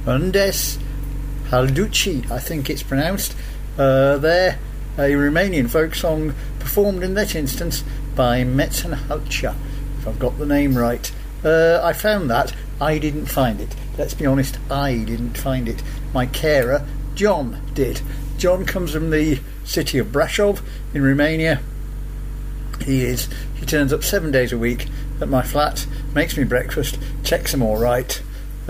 Undes Halduci, I think it's pronounced. They're a Romanian folk song performed in that instance by Mețen Halcea, if I've got the name right. I found that. I didn't find it. Let's be honest, I didn't find it. My carer, John, did. John comes from the city of Brașov in Romania. He turns up 7 days a week at my flat, makes me breakfast, checks I'm all right,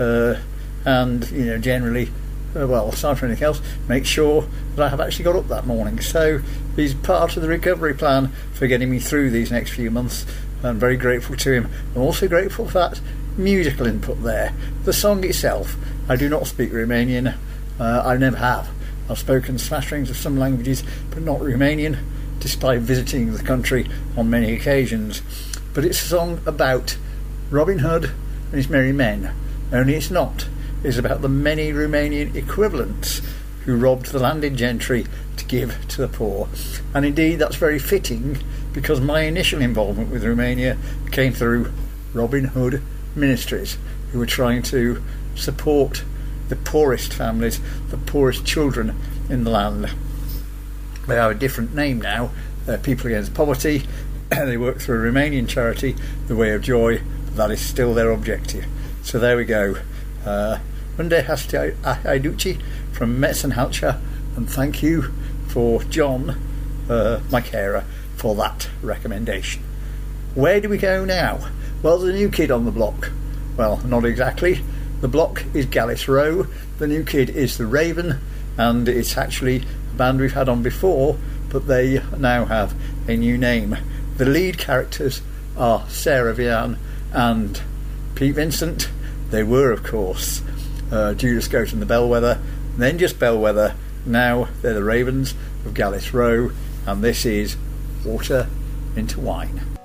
and generally, aside from anything else, make sure that I have actually got up that morning. So he's part of the recovery plan for getting me through these next few months. I'm very grateful to him. I'm also grateful for that musical input there. The song itself, I do not speak Romanian. I never have. I've spoken smatterings of some languages, but not Romanian, despite visiting the country on many occasions. But it's a song about Robin Hood and his merry men. Only it's not. It's about the many Romanian equivalents who robbed the landed gentry to give to the poor. And indeed that's very fitting, because my initial involvement with Romania came through Robin Hood Ministries, who were trying to support the poorest families, the poorest children in the land. They have a different name now. They're People Against Poverty. They work through a Romanian charity, The Way of Joy. That is still their objective. So there we go. Unde Halduci from Mețen Halcea, and thank you for John, my carer, for that recommendation. Where do we go now? Well, the new kid on the block. Well, not exactly. The block is Gallis Row. The new kid is The Raven, and it's actually a band we've had on before, but they now have a new name. The lead characters are Sarah Vian and Pete Vincent. They were, of course, Judas Goat and the Bellwether, then just Bellwether. Now they're the Ravens of Gallis Row, and this is Water into Wine.